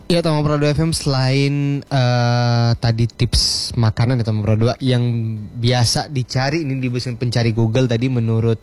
Ya, Tama Pro 2 FM selain tadi tips makanan ya Tama Pro 2 yang biasa dicari ini di mesin pencari Google tadi menurut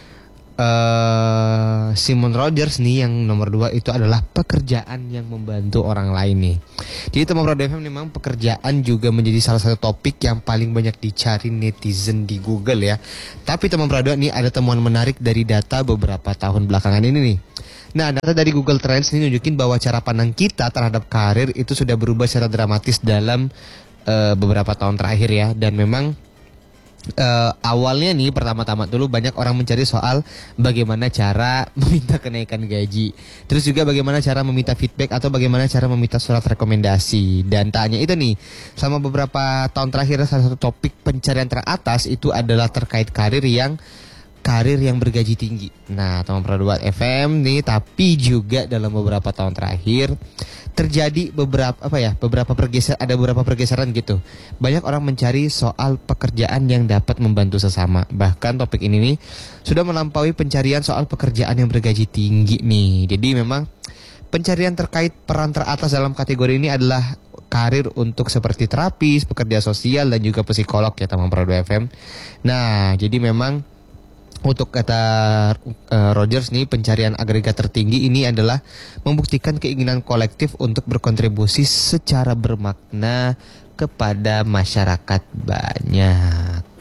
Simon Rogers nih yang nomor 2 itu adalah pekerjaan yang membantu orang lain nih. Jadi Tama Pro 2 FM memang pekerjaan juga menjadi salah satu topik yang paling banyak dicari netizen di Google ya. Tapi Tama Pro 2 nih ada temuan menarik dari data beberapa tahun belakangan ini nih. Nah, data dari Google Trends ini nunjukin bahwa cara pandang kita terhadap karir itu sudah berubah secara dramatis dalam beberapa tahun terakhir ya. Dan memang awalnya nih pertama-tama dulu banyak orang mencari soal bagaimana cara meminta kenaikan gaji. Terus juga bagaimana cara meminta feedback atau bagaimana cara meminta surat rekomendasi. Dan tanya itu nih, selama beberapa tahun terakhir salah satu topik pencarian teratas itu adalah terkait karir yang bergaji tinggi. Nah, teman Pro 2 FM nih, tapi juga dalam beberapa tahun terakhir terjadi ada beberapa pergeseran gitu. Banyak orang mencari soal pekerjaan yang dapat membantu sesama. Bahkan topik ini nih sudah melampaui pencarian soal pekerjaan yang bergaji tinggi nih. Jadi memang pencarian terkait peran teratas dalam kategori ini adalah karir untuk seperti terapis, pekerja sosial dan juga psikolog ya teman Pro 2 FM. Nah, jadi memang untuk kata Rogers nih, pencarian agregat tertinggi ini adalah membuktikan keinginan kolektif untuk berkontribusi secara bermakna kepada masyarakat banyak.